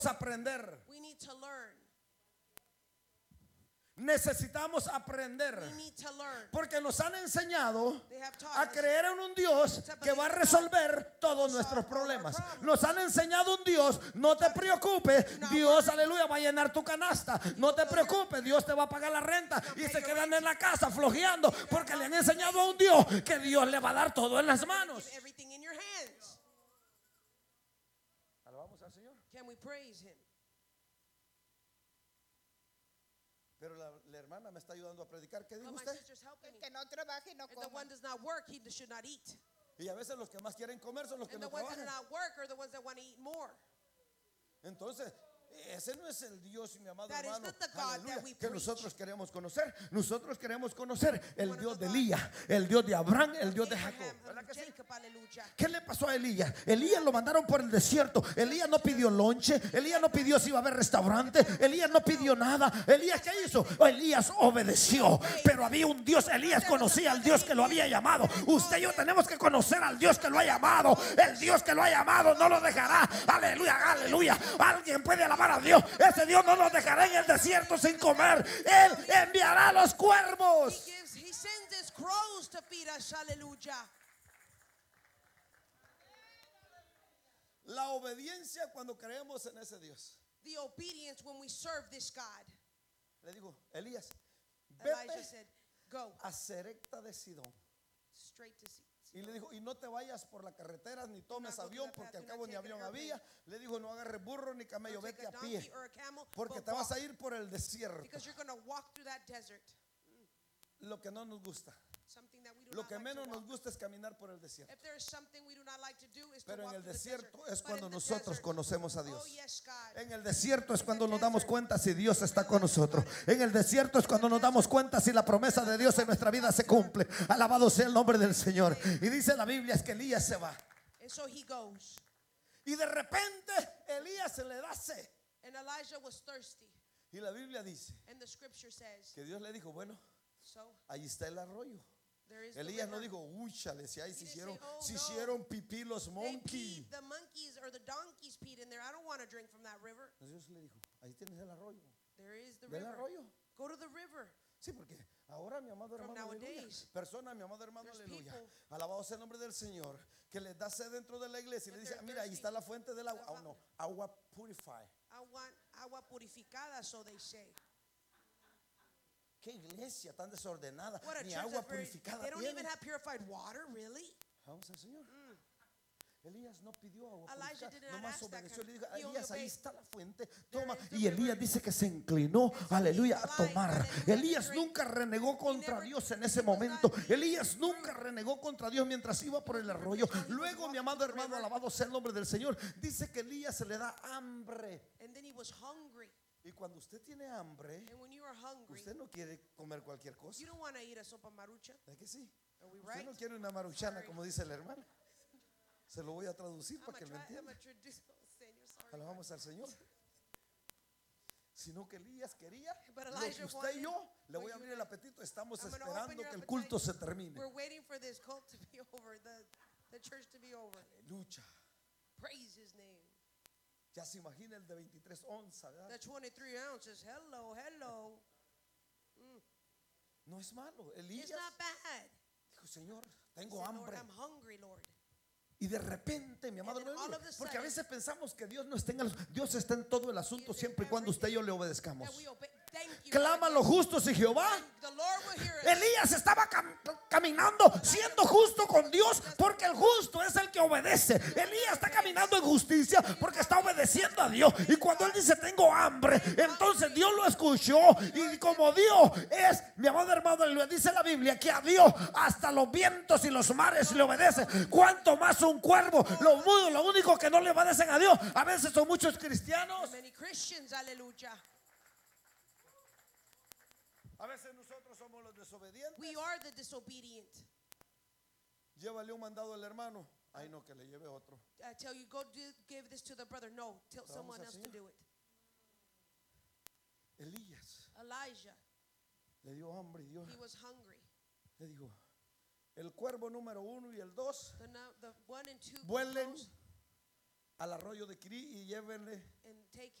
aprender. We need to learn. Necesitamos aprender. We need to learn. Porque nos han enseñado They have taught a us creer en un Dios que va a resolver todos nuestros problemas. Nos han enseñado un Dios, no te preocupes, Dios, aleluya, va a llenar tu canasta. No te preocupes, Dios te va a pagar la renta. Y se quedan en la casa flojeando porque le han enseñado a un Dios que Dios le va a dar todo en las manos. Everything in your hands. Alabamos al Señor. Can we praise him? Pero la hermana me está ayudando a predicar. ¿Qué dijo But my usted? sister's helping me. Que no trabaje, no If the coma. one does not work, he should not eat. Y a veces los que más quieren comer son los que And no the ones that do trabajan. not work are the ones that want to eat more. Entonces, ese no es el Dios, mi amado That is hermano, not the God aleluya, that we que preach. nosotros queremos conocer. Nosotros queremos conocer el Dios de Elías, el Dios de Abraham, el Dios de Jacob. Abraham, ¿Verdad que sí? Jacob, hallelujah. ¿Qué le pasó a Elías? Elías lo mandaron por el desierto. Elías no pidió lonche. Elías no pidió si iba a haber restaurante. Elías no pidió nada. Elías, ¿qué hizo? Elías obedeció. Pero había un Dios. Elías conocía al Dios que lo había llamado. Usted y yo tenemos que conocer al Dios que lo ha llamado. El Dios que lo ha llamado no lo dejará. Aleluya, aleluya. Alguien puede alabar a Dios. Ese Dios no nos dejará en el desierto sin comer. Él enviará a los cuervos. He sends his crows to feed us, hallelujah. La obediencia cuando creemos en ese Dios. The obedience when we serve this God. Le digo, Elías, Elijah vete said, go a Serepta de Sidón. straight to sea. Y le dijo, y no te vayas por la carretera ni tomes avión, porque al cabo ni avión había. Le dijo, no agarres burro ni camello, Don't take vete a a donkey pie, or a camel, porque but te vas walk, a ir por el desierto. because you're going to walk through that desert. Lo que no nos gusta, Something that we do lo not que like menos to nos walk. gusta es caminar por el desierto. If there is something we do not like to do is to Pero en walk el through the desierto desert. es But cuando in the nosotros desert, conocemos a oh Dios. yes, God. En el desierto es cuando nos damos cuenta si Dios está con nosotros. En el desierto es cuando nos damos cuenta si la promesa de Dios en nuestra vida se cumple. Alabado sea el nombre del Señor. Y dice la Biblia es que Elías se va. And so he goes. Y de repente Elías se le da sed. And Elijah was thirsty. Y la Biblia dice And the scripture says, que Dios le dijo, bueno, so ahí está el arroyo. there is the Elías no river. dijo, uy, chale, si ahí He se didn't hicieron, say, oh, se no. hicieron pipí los They monkeys. peed, the monkeys or the donkeys peed in there. I don't want to drink from that river. Dios le dijo, ahí tienes el arroyo. There is the Ve el river. arroyo. Go to the river. Sí, porque ahora mi amado From hermano, aleluya, nowadays, persona, mi amado hermano, there's aleluya, people alabado sea el nombre del Señor, que les da sed dentro de la iglesia y le If dice, they're mira, ahí thirsty, está la fuente del agua. they're Oh, no, agua purify. I want agua purificada, so they say. Qué iglesia tan desordenada, What a ni church agua that's very, purificada they don't tiene. even have purified water, really? Vamos al Señor. Elías no pidió agua Elijah purificada, did not nomás ask that obedeció. kind Le of- dijo, he only Elías, ahí obeyed. está la fuente, There toma. is the Y Elías river. dice que se inclinó, so aleluya, he a tomar. hallelujah, Elías to drink. nunca renegó contra never- Dios en he ese was momento. not Elías nunca renegó contra Dios mientras iba por el arroyo. Luego, mi amado hermano, alabado sea el nombre del Señor, dice que Elías se le da hambre. And then he was hungry. Y cuando usted tiene hambre, And when you are hungry, usted no quiere comer cualquier cosa. you don't want to eat a sopa marucha. ¿Es que sí? Are we Usted right? no quiere una maruchana, como dice el hermano. Se lo voy a traducir I'm para que lo a entienda. traditional Señor, sorry. Alabamos al Señor. Sino que Elías quería But lo que Elijah usted y yo le what voy a you abrir and el I- apetito. Estamos I'm gonna open esperando your que el appetite. culto se termine. We're waiting for this cult to be over, the church to be over. Lucha. Praise his name. Ya se imagina el de 23 onzas, ¿verdad? The 23 ounces. Hello, hello. No es malo. It's Elías not bad. dijo, Señor, He tengo said, hambre. Lord, I'm hungry, Lord. Y de repente, mi amado, And then no, all of a porque a sudden- veces pensamos que Dios no está en Dios está en todo el asunto siempre y cuando usted y yo le obedezcamos. That we obey. Thank you. Clama a Lord. los justos y Jehová. The Lord will hear us. Elías estaba caminando siendo justo con Dios porque el justo es el que obedece. Elías está caminando en justicia porque está obedeciendo a Dios. Y cuando él dice tengo hambre, entonces Dios lo escuchó. Y como Dios es, mi amado hermano, le dice la Biblia que a Dios hasta los vientos y los mares le obedecen. Cuanto más un cuervo, los mudos, lo único que no le obedecen a Dios. A veces son muchos cristianos. Many Christians, hallelujah. A veces nosotros somos los desobedientes. We are the disobedient. Llévale un mandado al hermano. Ay, no, que le lleve otro. I tell you, go give this to the brother. No, tell Vamos someone al else to Señor. do it. Elías Elijah, le dio hambre y Dios he was hungry. le dijo, el cuervo número 1 y el 2 The 1 and 2 vuelen crows, al arroyo de Crí y llévenle and take